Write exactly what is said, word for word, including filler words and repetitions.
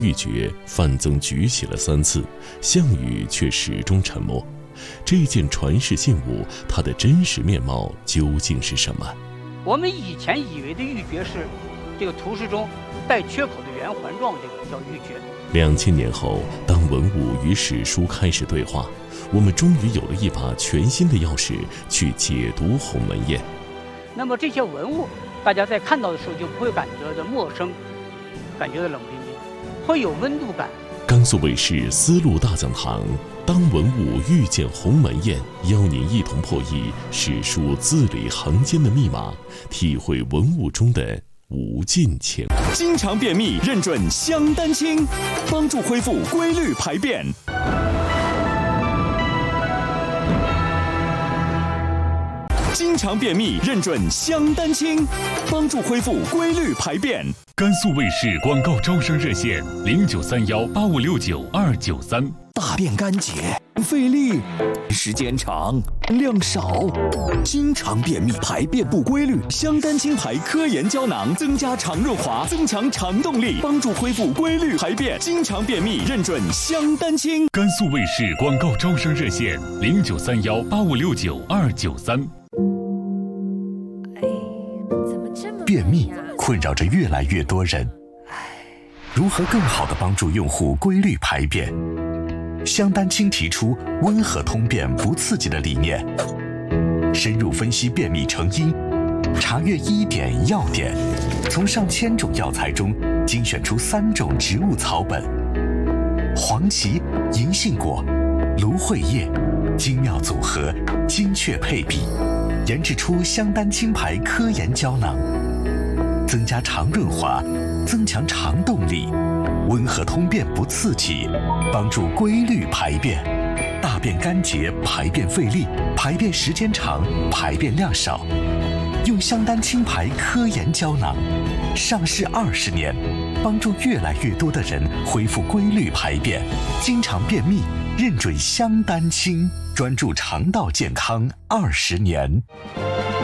欲绝，范增举起了三次，项羽却始终沉默。这件传世信物，它的真实面貌究竟是什么？ 我们以前以为的玉珏是这个图示中带缺口的圆环状，这个叫玉珏。 两千年后，当文物与史书开始对话，我们终于有了一把全新的钥匙去解读鸿门宴。 那么这些文物，大家在看到的时候就不会感觉到陌生，感觉到冷冰冰，会有温度感。 甘肃卫视丝路大讲堂，当文物遇见鸿门宴，邀您一同破译史书字里行间的密码，体会文物中的无尽情。 经常便秘认准香丹青，帮助恢复规律排便。经常便秘认准香丹青，帮助恢复规律排便。 甘肃卫视广告招生热线零九三幺八五六九二九三。 大便干结、费力、时间长、量少，经常便秘、排便不规律，香丹青牌科研胶囊增加肠润滑，增强肠动力，帮助恢复规律排便。经常便秘认准香丹青。 甘肃卫视广告招生热线零九三幺八五六九二九三。 便秘困扰着越来越多人，如何更好地帮助用户规律排便？香丹青提出温和通便不刺激的理念，深入分析便秘成因，查阅医典药典，从上千种药材中精选出三种植物草本：黄芪、银杏果、芦荟叶，精妙组合，精确配比，研制出香丹青牌科研胶囊，增加肠润滑，增强肠动力，温和通便不刺激，帮助规律排便。大便干结、排便费力、排便时间长、排便量少，用香丹青牌科研胶囊，上市二十年，帮助越来越多的人恢复规律排便。经常便秘，认准香丹青，专注肠道健康二十年。